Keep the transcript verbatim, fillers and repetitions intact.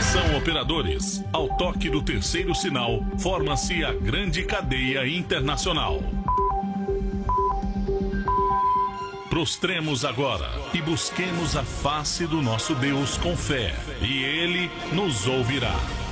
Atenção, operadores. Ao toque do terceiro sinal, forma-se a grande cadeia internacional. Prostremos agora e busquemos a face do nosso Deus com fé, e Ele nos ouvirá.